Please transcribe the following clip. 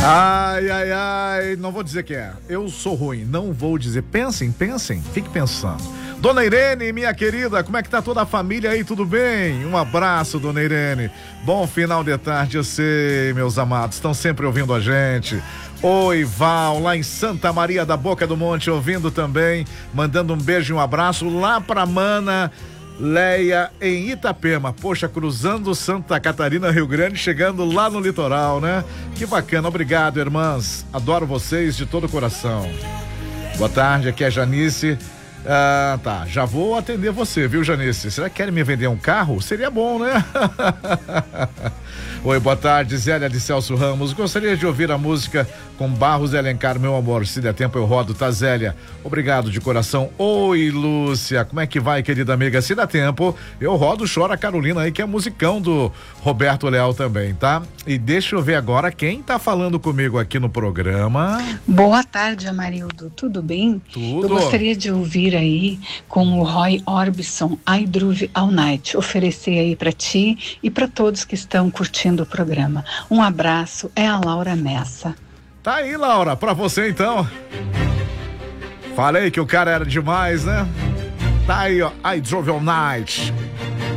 Ai, ai, ai, não vou dizer que é. Eu sou ruim, não vou dizer. Pensem, fique pensando. Dona Irene, minha querida, como é que tá toda a família aí, tudo bem? Um abraço, Dona Irene. Bom final de tarde, eu sei, meus amados, estão sempre ouvindo a gente. Oi, Val, lá em Santa Maria da Boca do Monte, ouvindo também, mandando um beijo e um abraço lá pra Mana Leia em Itapema, poxa, cruzando Santa Catarina, Rio Grande, chegando lá no litoral, né? Que bacana, obrigado, irmãs, adoro vocês de todo o coração. Boa tarde, aqui é a Janice. Tá, já vou atender você, viu, Janice? Será que querem me vender um carro? Seria bom, né? Oi, boa tarde, Zélia de Celso Ramos. Gostaria de ouvir a música com Barros e Alencar, meu amor. Se der tempo eu rodo, tá, Zélia? Obrigado de coração. Oi, Lúcia, como é que vai, querida amiga? Se dá tempo, eu rodo Chora Carolina aí, que é musicão do Roberto Leal também, tá? E deixa eu ver agora quem tá falando comigo aqui no programa. Boa tarde, Amarildo. Tudo bem? Tudo. Eu gostaria de ouvir aí com o Roy Orbison, I Groove All Night. Oferecer aí pra ti e pra todos que estão curtindo o programa. Um abraço, é a Laura Messa. Tá aí, Laura, pra você então. Falei que o cara era demais, né? Tá aí, ó, I Drove All Night.